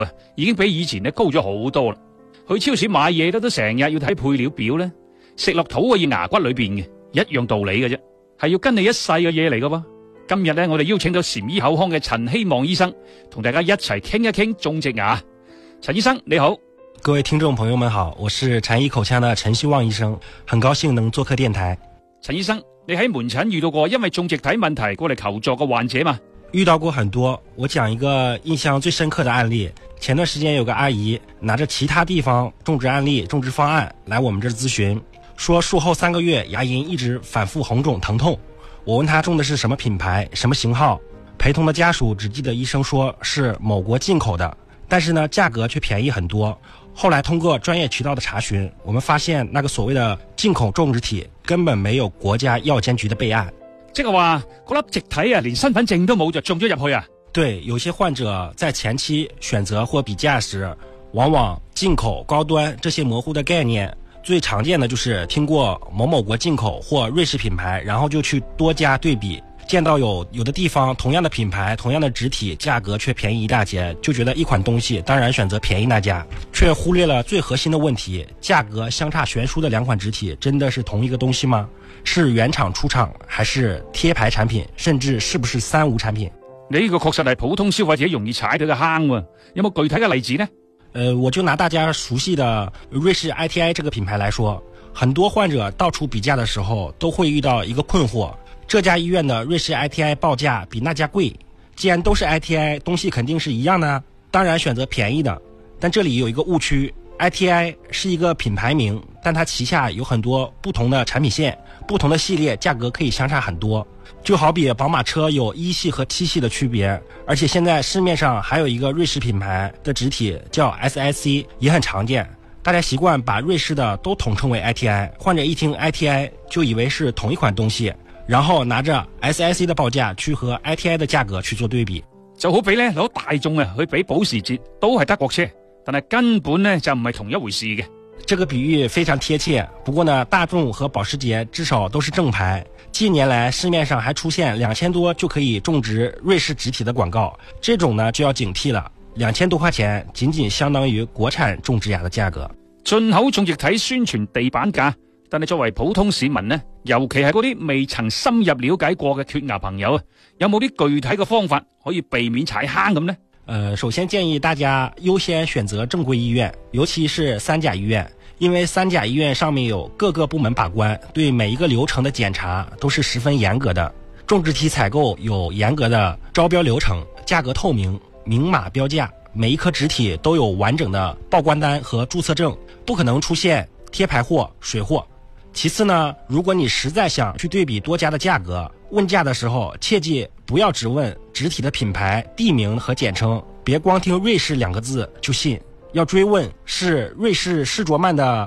已經比以前咧高咗好多啦。去超市買嘢都成日要睇配料表咧，食落肚嘅要牙骨裏邊嘅，一樣道理嘅啫，係要跟你一世嘅嘢嚟噶噃。今日咧，我哋邀請到禪醫口腔嘅陳希望醫生，同大家一齊傾一傾種植牙。陳醫生你好。 各位聽眾朋友們好，我是禪醫口腔的陳希望醫生，很高興能做客電台。 陳醫生，你喺門診遇到過因為種植體問題過嚟求助嘅患者嗎？ 遇到過很多，我講一個印象最深刻的案例。前段時間有個阿姨拿着其他地方種植案例、種植方案來我們這兒諮詢，說術後3個月牙齦一直反覆紅腫疼痛。我問她種的是什麼品牌、什麼型號，陪同的家屬只記得醫生說是某國進口的，但是呢價格卻便宜很多。後來通過專業渠道的查詢，我們發現那個所謂的進口種植體根本沒有國家藥監局的備案。 即係話嗰粒植體啊，連身份證都冇就種咗入去啊？ 對，有些患者在前期選擇或比價時，往往進口、高端這些模糊的概念，最常見的就是聽過某某國進口或瑞士品牌，然後就去多家對比，見到有的地方同樣的品牌、同樣的植體，價格卻便宜一大截，就覺得一款東西當然選擇便宜那家，卻忽略了最核心的問題：價格相差懸殊的兩款植體真的是同一個東西嗎？是原廠出廠還是貼牌產品，甚至是不是三無產品？ 你呢個確實係普通消費者容易踩到嘅坑喎，有冇具體嘅例子呢？ 我就拿大家熟悉的瑞士 ITI 這個品牌來說，很多患者到處比價的時候都會遇到一個困惑，這家醫院的瑞士 ITI 報價比那家貴，既然都是 ITI， 東西肯定是一樣的，當然選擇便宜的。但這裡有一個誤區， ITI 是一個品牌名，但它旗下有很多不同的產品線，不同的系列價格可以相差很多。就好比寶馬車有1系和7系的區別，而且現在市面上還有一個瑞士品牌的植體叫 SIC， 也很常見。大家習慣把瑞士的都統稱為 ITI， 患者一聽 ITI 就以為是同一款東西，然後拿着 SIC 的報價去和 ITI 的價格去做對比。 就好比咧攞大眾啊去比保時捷，都係德國車，但係根本呢就唔係同一回事嘅。 這個比喻非常貼切，不過呢，大眾和保時捷至少都是正牌。近年來市面上還出現2000多就可以種植瑞士植體的廣告，這種呢就要警惕了。2000多塊錢僅僅相當於國產種植牙的價格。 進口種植體宣傳地板價，但係作為普通市民呢，尤其係嗰啲未曾深入了解過嘅缺牙朋友啊，有冇啲具體嘅方法可以避免踩坑咁呢？ 首先建議大家優先選擇正規醫院，尤其是三甲醫院，因為三甲醫院上面有各個部門把關，對每一個流程的檢查都是十分嚴格的。種植體採購有嚴格的招標流程，價格透明，明碼標價，每一顆植體都有完整的報關單和註冊證，不可能出現貼牌貨、水貨。其次呢，如果你實在想去對比多家的價格，問價的時候切記不要只問植體的品牌、地名和簡稱，別光聽瑞士2個字就信，要追問是瑞士施卓曼的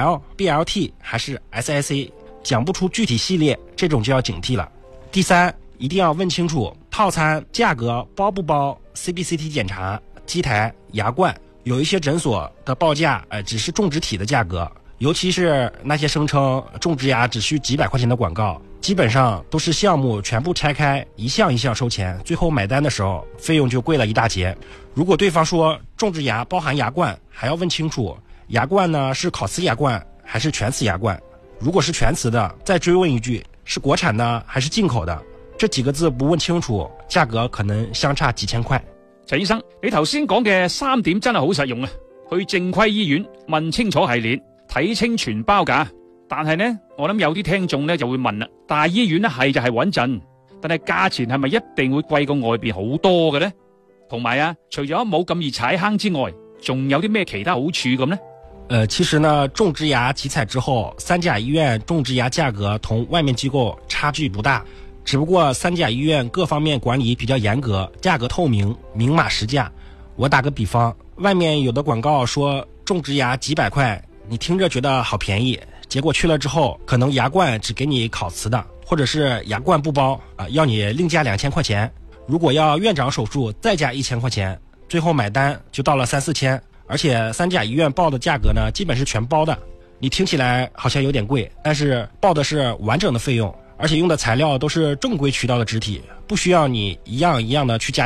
BL、BLT 還是 SIC， 講不出具體系列，這種就要警惕了。第三，一定要問清楚套餐價格包不包 CBCT 檢查、機台、牙冠。有一些診所的報價只是種植體的價格，尤其是那些聲稱種植牙只需幾百塊錢的廣告，基本上都是項目全部拆開，一項一項收錢，最後買單的時候費用就貴了一大截。如果對方說種植牙包含牙冠，還要問清楚牙冠呢是烤瓷牙冠還是全瓷牙冠，如果是全瓷的，再追問一句是國產的還是進口的，這幾個字不問清楚，價格可能相差幾千塊。 陳醫生，你頭先講嘅3點真係好實用啊！去正規醫院問清楚系列，睇清全包價。但係呢，我諗有啲聽眾呢就會問啦，大醫院呢係就係穩陣，但係價錢係咪一定會貴過外邊好多嘅呢？同埋啊，除咗冇咁易踩坑之外，仲有啲咩其他好處咁呢？ 其實呢，種植牙集採之後，三甲醫院種植牙價格同外面機構差距不大，只不過三甲醫院各方面管理比較嚴格，價格透明，明碼實價。我打個比方，外面有的廣告說種植牙幾百塊，你聽着覺得好便宜，結果去了之後，可能牙冠只給你烤瓷的，或者是牙冠不包要你另加2000塊錢。如果要院長手術再加1000塊錢，最後買單就到了3、4千。而且三甲醫院報的價格呢，基本是全包的。你聽起來好像有點貴，但是報的是完整的費用，而且用的材料都是正規渠道的植體，不需要你一樣一樣的去加